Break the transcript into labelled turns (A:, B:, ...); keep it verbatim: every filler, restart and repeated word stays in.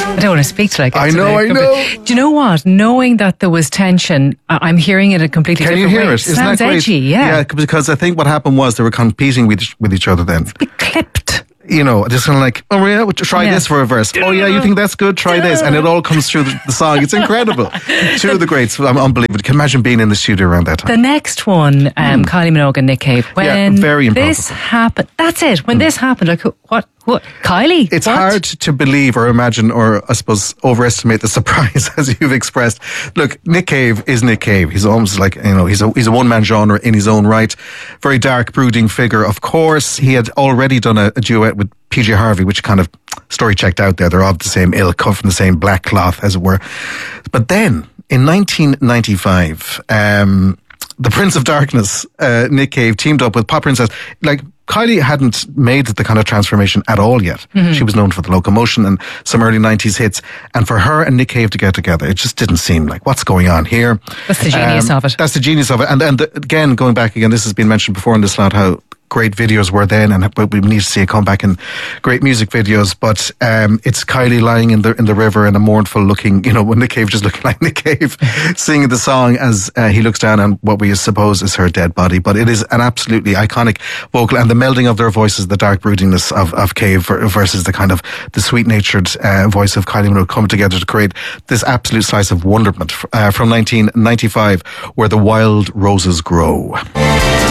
A: I don't want to speak till I get
B: I
A: to
B: know,
A: the-
B: I know.
A: Do you know what? Knowing that there was tension, I- I'm hearing it a completely
B: Can you
A: different
B: hear
A: way.
B: it? Isn't
A: Sounds
B: that great?
A: edgy, yeah.
B: Yeah, because I think what happened was they were competing with with each other then.
A: Be clipped.
B: You know, just kind of like, oh yeah, well, try
A: Yeah.
B: this for a verse. Oh yeah, you think that's good? Try this. And it all comes through the, the song. It's incredible. Two of the greats. I'm unbelievable. Can you imagine being in the studio around that time?
A: The next one, um, Kylie Minogue and Nick Cave. When
B: Yeah, very
A: this
B: improbable.
A: happened, that's it. When this happened, like, what? What? Kylie?
B: It's
A: what?
B: hard to believe or imagine or, I suppose, overestimate the surprise as you've expressed. Look, Nick Cave is Nick Cave. He's almost like, you know, he's a, he's a one-man genre in his own right. Very dark, brooding figure, of course. He had already done a, a duet with P J Harvey, which kind of story checked out there. They're of the same ilk, cut from the same black cloth, as it were. But then, in nineteen ninety-five, um, the Prince of Darkness, uh, Nick Cave, teamed up with Pop Princess. Like, Kylie hadn't made the kind of transformation at all yet. Mm-hmm. She was known for the Locomotion and some early nineties hits. And for her and Nick Cave to get together, it just didn't seem like, what's going on here?
A: That's the genius
B: um,
A: of it.
B: That's the genius of it. And, and the, again, going back again, this has been mentioned before in this slot, how great videos were then, and we need to see it come back in great music videos. But um, it's Kylie lying in the in the river in a mournful looking, you know, when Nick Cave just looking like Nick Cave, singing the song as uh, he looks down on what we suppose is her dead body. But it is an absolutely iconic vocal, and the melding of their voices, the dark broodiness of, of Cave versus the kind of the sweet natured uh, voice of Kylie Minogue come together to create this absolute slice of wonderment uh, from nineteen ninety-five, Where the Wild Roses Grow.